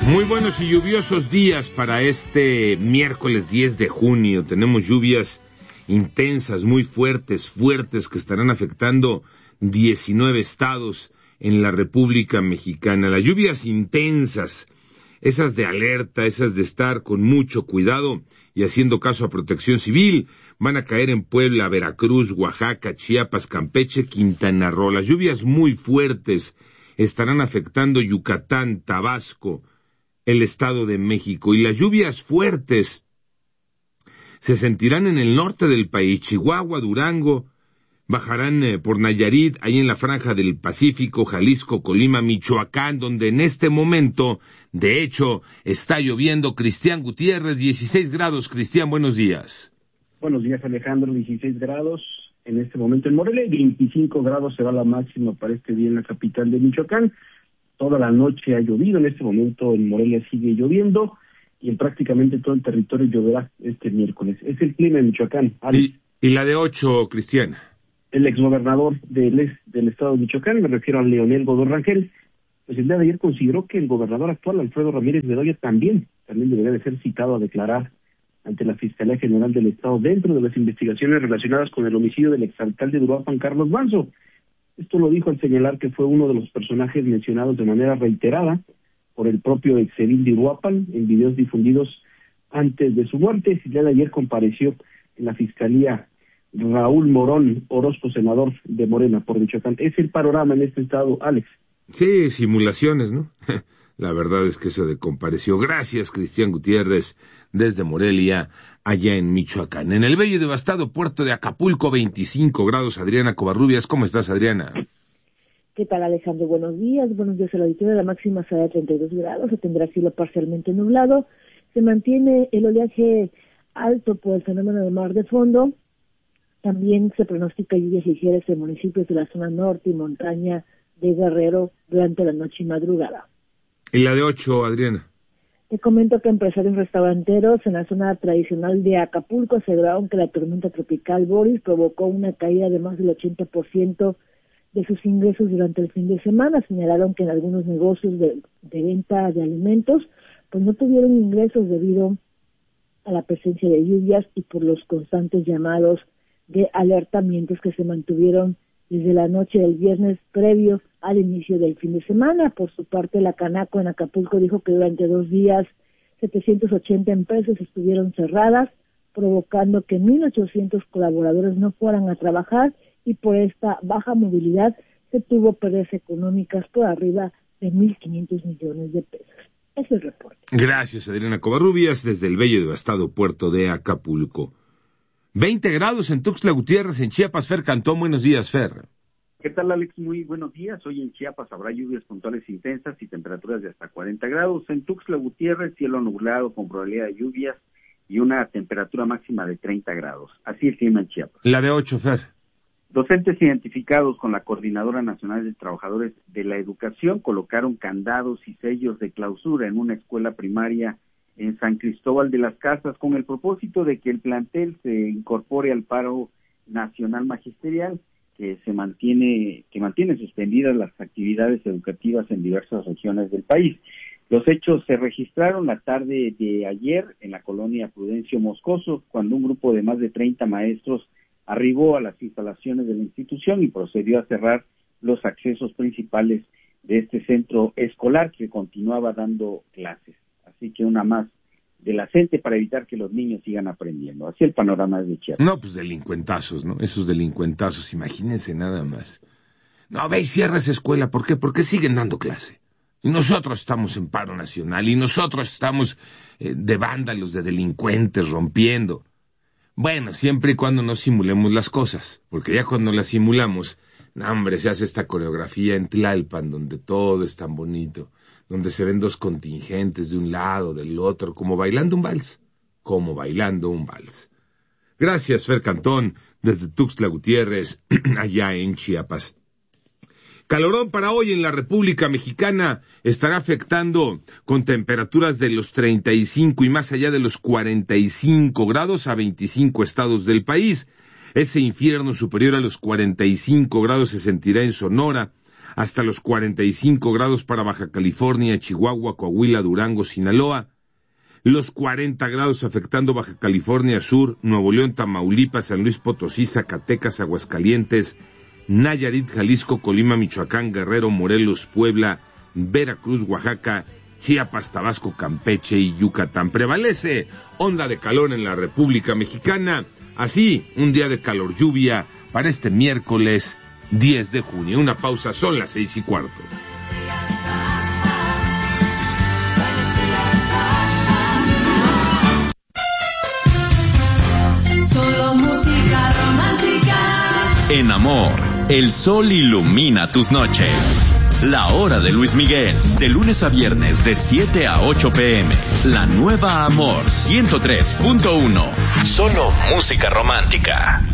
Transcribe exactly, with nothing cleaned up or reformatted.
Muy buenos y lluviosos días para este miércoles diez de junio. Tenemos lluvias intensas, muy fuertes, fuertes, que estarán afectando diecinueve estados en la República Mexicana. Las lluvias intensas, esas de alerta, esas de estar con mucho cuidado y haciendo caso a Protección Civil, van a caer en Puebla, Veracruz, Oaxaca, Chiapas, Campeche, Quintana Roo. Las lluvias muy fuertes estarán afectando Yucatán, Tabasco, el Estado de México, y las lluvias fuertes se sentirán en el norte del país, Chihuahua, Durango, bajarán eh, por Nayarit, ahí en la franja del Pacífico, Jalisco, Colima, Michoacán, donde en este momento, de hecho, está lloviendo. Cristian Gutiérrez, dieciséis grados. Cristian, buenos días. Buenos días, Alejandro, dieciséis grados en este momento en Morelia, veinticinco grados será la máxima para este día en la capital de Michoacán. Toda la noche ha llovido, en este momento en Morelia sigue lloviendo y en prácticamente todo el territorio lloverá este miércoles. Es el clima en Michoacán. ¿Y, y la de ocho, Cristian? El exgobernador del, del estado de Michoacán, me refiero a Leonel Godoy Rangel, pues el día de ayer consideró que el gobernador actual, Alfredo Ramírez Bedoya, también, también debería de ser citado a declarar ante la Fiscalía General del Estado dentro de las investigaciones relacionadas con el homicidio del exalcalde de Uruapan, Carlos Manzo. Esto lo dijo al señalar que fue uno de los personajes mencionados de manera reiterada por el propio exedil de Uruapan en videos difundidos antes de su muerte. El día de ayer compareció en la Fiscalía Raúl Morón Orozco, senador de Morena por Michoacán. Es el panorama en este estado, Alex. Sí, simulaciones, ¿no? La verdad es que eso de compareció. Gracias, Cristian Gutiérrez, desde Morelia, allá en Michoacán. En el bello y devastado puerto de Acapulco, veinticinco grados. Adriana Covarrubias, ¿cómo estás, Adriana? ¿Qué tal, Alejandro? Buenos días. Buenos días a la auditoría. La máxima será de treinta y dos grados. Se tendrá cielo parcialmente nublado. Se mantiene el oleaje alto por el fenómeno del mar de fondo. También se pronostica lluvias ligeras en municipios de la zona norte y montaña de Guerrero durante la noche y madrugada. ¿Y la de ocho, Adriana? Te comento que empresarios restauranteros en la zona tradicional de Acapulco aseguraron que la tormenta tropical Boris provocó una caída de más del ochenta por ciento de sus ingresos durante el fin de semana. Señalaron que en algunos negocios de, de venta de alimentos pues no tuvieron ingresos debido a la presencia de lluvias y por los constantes llamados de alertamientos que se mantuvieron desde la noche del viernes previo al inicio del fin de semana. Por su parte, la Canaco en Acapulco dijo que durante dos días setecientas ochenta empresas estuvieron cerradas, provocando que mil ochocientos colaboradores no fueran a trabajar, y por esta baja movilidad se tuvo pérdidas económicas por arriba de mil quinientos millones de pesos. Ese es el reporte. Gracias, Adriana Covarrubias, desde el bello y devastado puerto de Acapulco. veinte grados en Tuxtla Gutiérrez, en Chiapas. Fer Cantón, buenos días, Fer. ¿Qué tal, Alex? Muy buenos días. Hoy en Chiapas habrá lluvias puntuales intensas y temperaturas de hasta cuarenta grados. En Tuxtla Gutiérrez, cielo nublado con probabilidad de lluvias y una temperatura máxima de treinta grados. Así el clima en Chiapas. La de ocho, Fer. Docentes identificados con la Coordinadora Nacional de Trabajadores de la Educación colocaron candados y sellos de clausura en una escuela primaria en San Cristóbal de las Casas con el propósito de que el plantel se incorpore al paro nacional magisterial que se mantiene que mantiene suspendidas las actividades educativas en diversas regiones del país. Los hechos se registraron la tarde de ayer en la colonia Prudencio Moscoso, cuando un grupo de más de treinta maestros arribó a las instalaciones de la institución y procedió a cerrar los accesos principales de este centro escolar que continuaba dando clases. Así que una más de la gente para evitar que los niños sigan aprendiendo. Así el panorama de Chiapas. No, pues delincuentazos, ¿no? Esos delincuentazos, imagínense nada más. No, ve y cierra esa escuela. ¿Por qué? Porque siguen dando clase. Y nosotros estamos en paro nacional, y nosotros estamos eh, de vándalos, de delincuentes, rompiendo. Bueno, siempre y cuando no simulemos las cosas, porque ya cuando las simulamos, no, hombre, se hace esta coreografía en Tlalpan, donde todo es tan bonito, donde se ven dos contingentes de un lado, del otro, como bailando un vals, como bailando un vals. Gracias, Fer Cantón, desde Tuxtla Gutiérrez, allá en Chiapas. Calorón para hoy en la República Mexicana estará afectando con temperaturas de los treinta y cinco y más allá de los cuarenta y cinco grados a veinticinco estados del país. Ese infierno superior a los cuarenta y cinco grados se sentirá en Sonora, hasta los cuarenta y cinco grados para Baja California, Chihuahua, Coahuila, Durango, Sinaloa, los cuarenta grados afectando Baja California Sur, Nuevo León, Tamaulipas, San Luis Potosí, Zacatecas, Aguascalientes, Nayarit, Jalisco, Colima, Michoacán, Guerrero, Morelos, Puebla, Veracruz, Oaxaca, Chiapas, Tabasco, Campeche y Yucatán. Prevalece onda de calor en la República Mexicana. Así, un día de calor lluvia para este miércoles diez de junio. Una pausa, son las seis y cuarto. Solo música romántica. En Amor, el sol ilumina tus noches. La Hora de Luis Miguel, de lunes a viernes de siete a ocho pm. La nueva Amor ciento tres punto uno. Solo música romántica.